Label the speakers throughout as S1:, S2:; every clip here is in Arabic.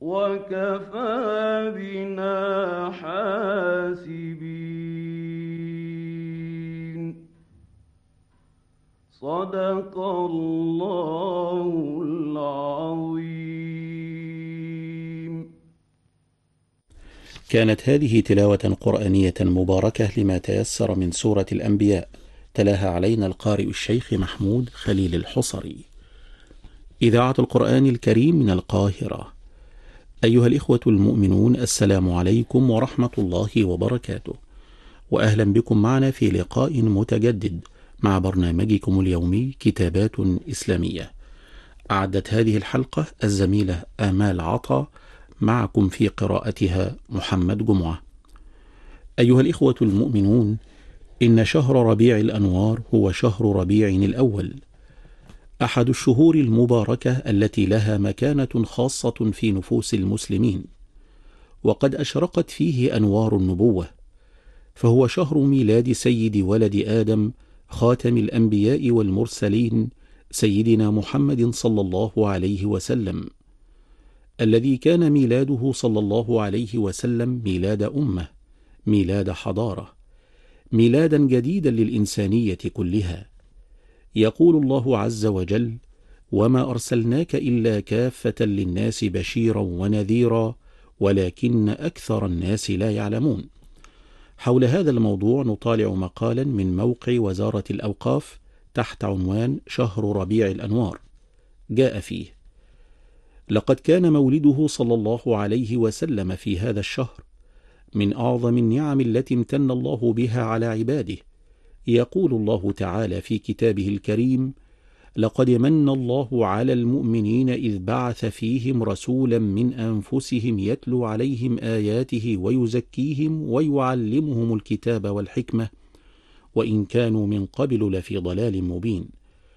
S1: وكفى بنا حاسبين. صدق الله العظيم.
S2: كانت هذه تلاوة قرآنية مباركة لما تيسر من سورة الأنبياء، تلاها علينا القارئ الشيخ محمود خليل الحصري. إذاعة القرآن الكريم من القاهرة. أيها الإخوة المؤمنون، السلام عليكم ورحمة الله وبركاته، وأهلا بكم معنا في لقاء متجدد مع برنامجكم اليومي كتابات إسلامية. أعدت هذه الحلقة الزميلة آمال عطا، معكم في قراءتها محمد جمعة. أيها الإخوة المؤمنون، إن شهر ربيع الأنوار هو شهر ربيع الأول، أحد الشهور المباركة التي لها مكانة خاصة في نفوس المسلمين، وقد أشرقت فيه أنوار النبوة، فهو شهر ميلاد سيد ولد آدم خاتم الأنبياء والمرسلين سيدنا محمد صلى الله عليه وسلم، الذي كان ميلاده صلى الله عليه وسلم ميلاد أمة، ميلاد حضارة، ميلادا جديدا للإنسانية كلها. يقول الله عز وجل: وما أرسلناك إلا كافة للناس بشيرا ونذيرا ولكن أكثر الناس لا يعلمون. حول هذا الموضوع نطالع مقالا من موقع وزارة الأوقاف تحت عنوان شهر ربيع الأنوار. جاء فيه: لقد كان مولده صلى الله عليه وسلم في هذا الشهر من أعظم النعم التي امتن الله بها على عباده. يقول الله تعالى في كتابه الكريم: لقد من الله على المؤمنين إذ بعث فيهم رسولا من أنفسهم يتلو عليهم آياته ويزكيهم ويعلمهم الكتاب والحكمة وإن كانوا من قبل لفي ضلال مبين.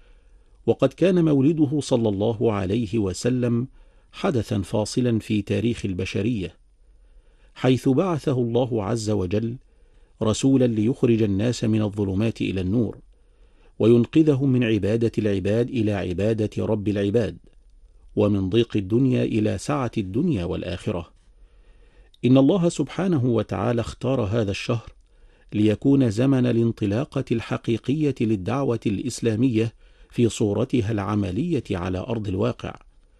S2: وقد كان مولده صلى الله عليه وسلم حدثا فاصلا في تاريخ البشرية، حيث بعثه الله عز وجل رسولا ليخرج الناس من الظلمات إلى النور، وينقذهم من عبادة العباد إلى عبادة رب العباد، ومن ضيق الدنيا إلى سعة الدنيا والآخرة. إن الله سبحانه وتعالى اختار هذا الشهر ليكون زمن الانطلاقة الحقيقية للدعوة الإسلامية في صورتها العملية على أرض الواقع،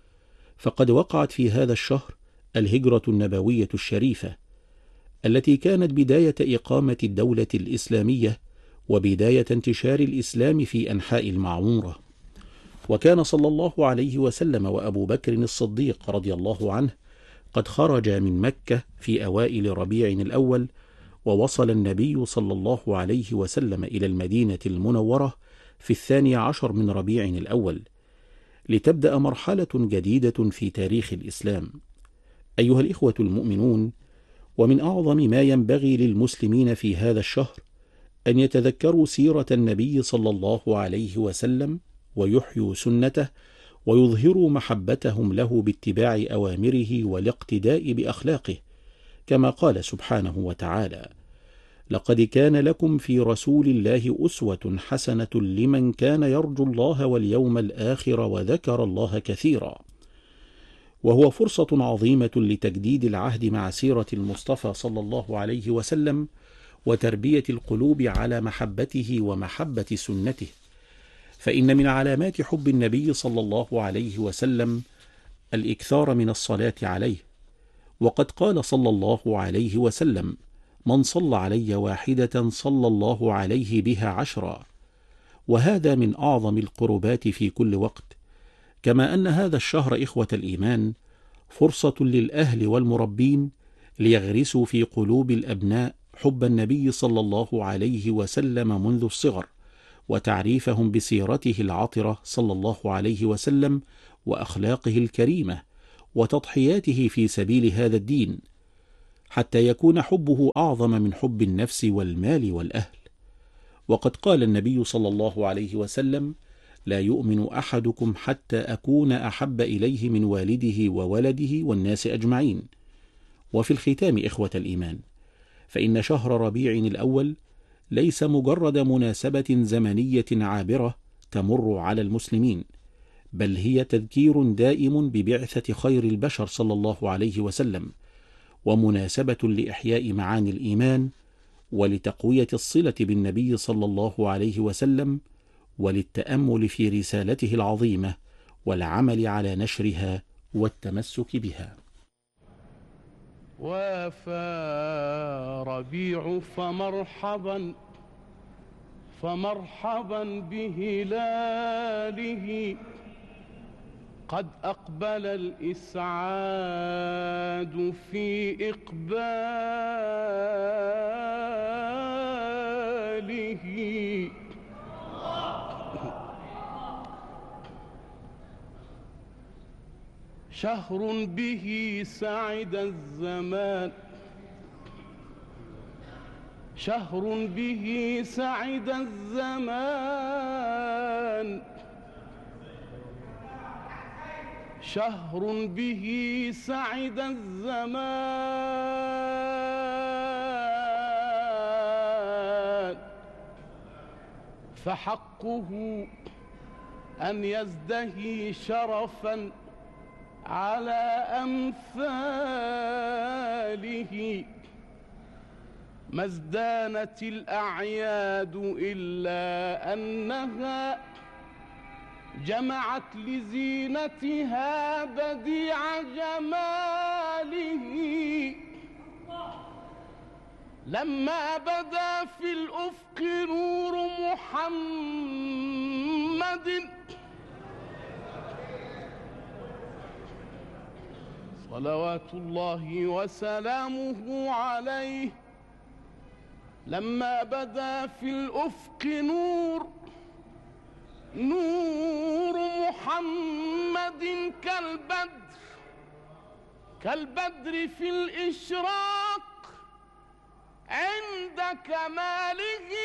S2: فقد وقعت في هذا الشهر الهجرة النبوية الشريفة، التي كانت بداية إقامة الدولة الإسلامية وبداية انتشار الإسلام في أنحاء المعمورة. وكان صلى الله عليه وسلم وأبو بكر الصديق رضي الله عنه قد خرجا من مكة في أوائل ربيع الأول، ووصل النبي صلى الله عليه وسلم إلى المدينة المنورة في 12 من ربيع الأول، لتبدأ مرحلة جديدة في تاريخ الإسلام. أيها الإخوة المؤمنون، ومن أعظم ما ينبغي للمسلمين في هذا الشهر أن يتذكروا سيرة النبي صلى الله عليه وسلم، ويحيوا سنته، ويظهروا محبتهم له باتباع أوامره والاقتداء بأخلاقه، كما قال سبحانه وتعالى: لقد كان لكم في رسول الله أسوة حسنة لمن كان يرجو الله واليوم الآخر وذكر الله كثيرا. وهو فرصة عظيمة لتجديد العهد مع سيرة المصطفى صلى الله عليه وسلم، وتربية القلوب على محبته ومحبة سنته، فإن من علامات حب النبي صلى الله عليه وسلم الإكثار من الصلاة عليه. وقد قال صلى الله عليه وسلم: من صلى علي واحدة صلى الله عليه بها 10. وهذا من أعظم القربات في كل وقت. كما أن هذا الشهر إخوة الإيمان فرصة للأهل والمربين ليغرسوا في قلوب الأبناء حب النبي صلى الله عليه وسلم منذ الصغر، وتعريفهم بسيرته العطرة صلى الله عليه وسلم وأخلاقه الكريمة وتضحياته في سبيل هذا الدين، حتى يكون حبه أعظم من حب النفس والمال والأهل. وقد قال النبي صلى الله عليه وسلم: لا يؤمن أحدكم حتى أكون أحب إليه من والده وولده والناس أجمعين. وفي الختام إخوة الإيمان، فإن شهر ربيع الأول ليس مجرد مناسبة زمنية عابرة تمر على المسلمين، بل هي تذكير دائم ببعثة خير البشر صلى الله عليه وسلم، ومناسبة لإحياء معاني الإيمان، ولتقوية الصلة بالنبي صلى الله عليه وسلم، وللتأمل في رسالته العظيمة والعمل على نشرها والتمسك بها.
S1: وافى ربيع فمرحبا بهلاله، قد أقبل الإسعاد في إقباله. شهر به سعد الزمان، شهر به سعد الزمان، شهر به سعد الزمان، فحقه أن يزدهي شرفا على أمثاله. ما ازدانت الأعياد إلا أنها جمعت لزينتها بديع جماله. لما بدا في الأفق نور محمد صلوات الله وسلامه عليه، لما بدا في الأفق نور محمد كالبدر في الإشراق عند كماله.